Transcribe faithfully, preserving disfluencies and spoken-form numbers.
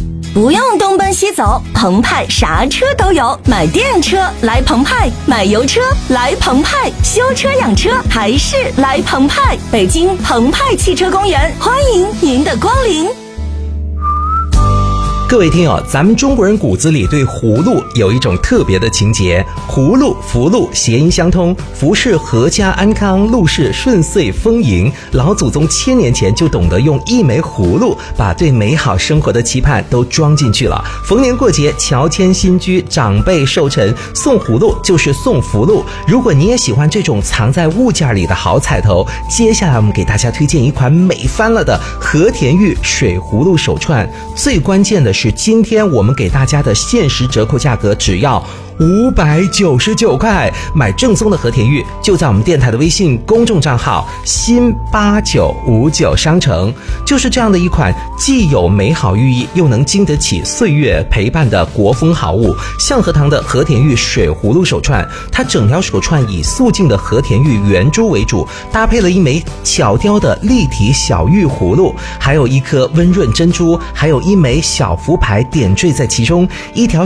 不用东奔西走，澎湃啥车都有，买电车来澎湃，买油车来澎湃，修车养车还是来澎湃。北京澎湃汽车公园，欢迎您的光临。 各位听友，咱们中国人骨子里对葫芦有一种特别的情结，葫芦、福禄谐音相通，福是阖家安康，禄是顺遂丰盈。老祖宗千年前就懂得用一枚葫芦把对美好生活的期盼都装进去了。逢年过节，乔迁新居，长辈寿辰，送葫芦就是送福禄。如果你也喜欢这种藏在物件里的好彩头，接下来我们给大家推荐一款美翻了的和田玉水葫芦手串。最关键的是今天我们给大家的限时折扣价格只要五百九十九块，买正宗的和田玉就在我们电台的微信公众账号新八九五九商城。就是这样的一款既有美好寓意又能经得起岁月陪伴的国风好物，象和堂的和田玉水葫芦手串，它整条手串以素净的和田玉圆珠为主，搭配了一枚巧雕的立体小玉葫芦，还有一颗温润珍珠，还有一枚小福牌点缀在其中，一条